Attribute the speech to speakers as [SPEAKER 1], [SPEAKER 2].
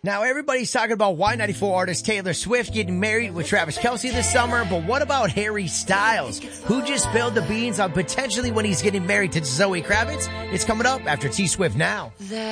[SPEAKER 1] Now, everybody's talking about Y94 artist Taylor Swift getting married with Travis Kelce this summer, but what about Harry Styles, who just spilled the beans on potentially when he's getting married to Zoe Kravitz? It's coming up after T-Swift now.